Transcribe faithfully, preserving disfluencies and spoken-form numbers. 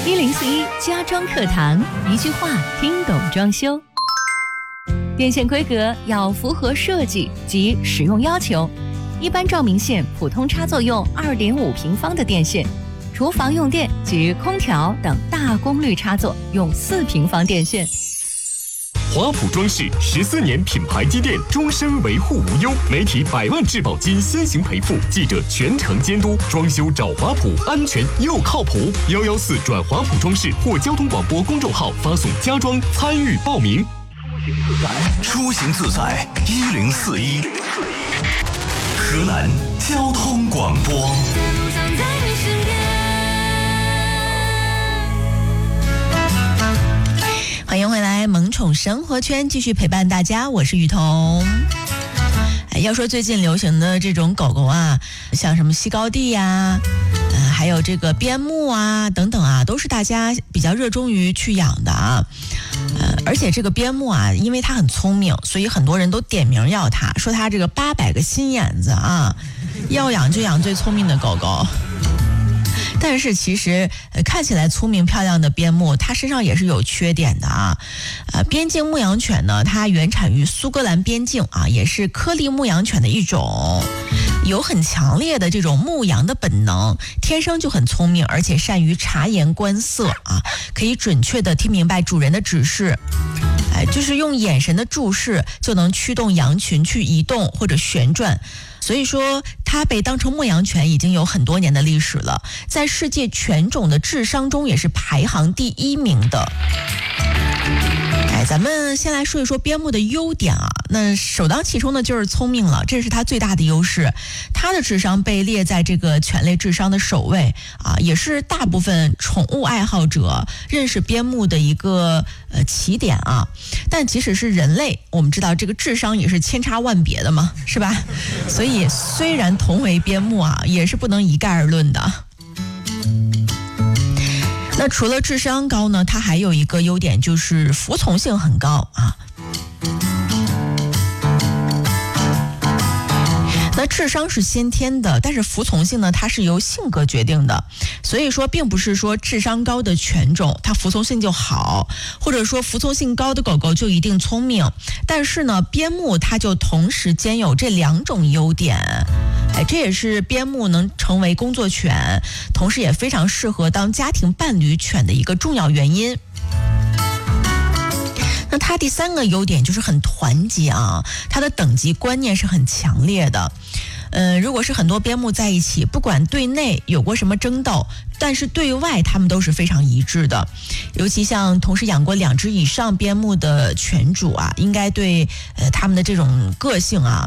一零四一家装课堂，一句话听懂装修。电线规格要符合设计及使用要求，一般照明线普通插座用 二点五 平方的电线，厨房用电及空调等大功率插座用四平方电线。 华普装饰十四年品牌积淀，终身维护无忧，媒体百万质保金先行赔付，记者全程监督，装修找华普，安全又靠谱。幺幺四转华普装饰或交通广播公众号发送家装参与报名。 出行自在一零四一，河南交通广播。 欢迎回来，萌宠生活圈继续陪伴大家，我是雨桐。要说最近流行的这种狗狗啊，像什么西高地呀、呃，还有这个边牧啊等等啊，都是大家比较热衷于去养的啊。呃，而且这个边牧啊，因为它很聪明，所以很多人都点名要它，说它这个八百个心眼子啊，要养就养最聪明的狗狗。但是其实、呃、看起来聪明漂亮的边牧，它身上也是有缺点的啊。呃，边境牧羊犬呢，它原产于苏格兰边境啊，也是颗粒牧羊犬的一种，有很强烈的这种牧羊的本能，天生就很聪明，而且善于察言观色啊，可以准确的听明白主人的指示。哎，就是用眼神的注视就能驱动羊群去移动或者旋转。所以说它被当成牧羊犬已经有很多年的历史了，在世界犬种的智商中也是排行第一名的。哎，咱们先来说一说边牧的优点啊。那首当其冲的就是聪明了，这是它最大的优势。它的智商被列在这个犬类智商的首位啊，也是大部分宠物爱好者认识边牧的一个呃起点啊。但即使是人类，我们知道这个智商也是千差万别的嘛，是吧？所以虽然同为边牧啊，也是不能一概而论的。那除了智商高呢，它还有一个优点就是服从性很高啊。那智商是先天的，但是服从性呢，它是由性格决定的。所以说并不是说智商高的犬种它服从性就好，或者说服从性高的狗狗就一定聪明。但是呢，边牧它就同时兼有这两种优点。哎，这也是边牧能成为工作犬，同时也非常适合当家庭伴侣犬的一个重要原因。那它第三个优点就是很团结啊，它的等级观念是很强烈的。呃，如果是很多边牧在一起，不管对内有过什么争斗，但是对外他们都是非常一致的。尤其像同时养过两只以上边牧的犬主啊，应该对呃他们的这种个性啊